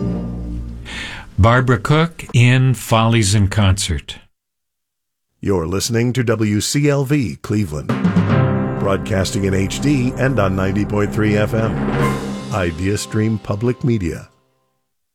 Barbara Cook in Follies in Concert. You're listening to WCLV Cleveland, broadcasting in HD and on 90.3 FM. IdeaStream Public Media.